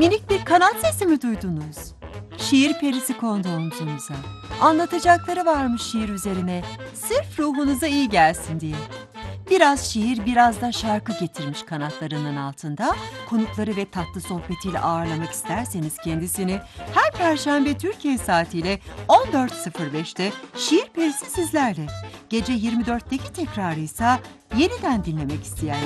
Minik bir kanat sesi mi duydunuz? Şiir perisi kondu omzunuza. Anlatacakları varmış şiir üzerine, sırf ruhunuza iyi gelsin diye. Biraz şiir, biraz da şarkı getirmiş kanatlarının altında. Konukları ve tatlı sohbetiyle ağırlamak isterseniz kendisini her Perşembe Türkiye saatiyle 14.05'te Şiir Perisi sizlerle. Gece 24'teki tekrarı ise yeniden dinlemek isteyen